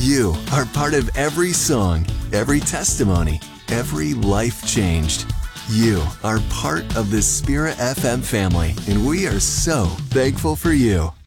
You are part of every song, every testimony, every life changed. You are part of the Spirit FM family, and we are so thankful for you.